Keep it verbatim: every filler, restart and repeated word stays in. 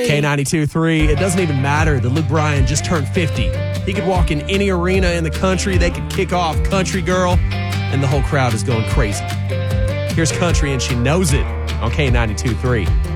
K ninety-two three, it doesn't even matter that Luke Bryan just turned fifty. He could walk in any arena in the country. They could kick off Country Girl, and the whole crowd is going crazy. Here's Country, and she knows it on K ninety-two three.